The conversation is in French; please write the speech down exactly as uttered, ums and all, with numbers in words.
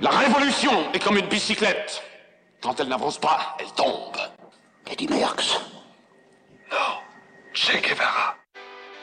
La révolution est comme une bicyclette. Quand elle n'avance pas, elle tombe. Eddie Merckx. Non, Che Guevara.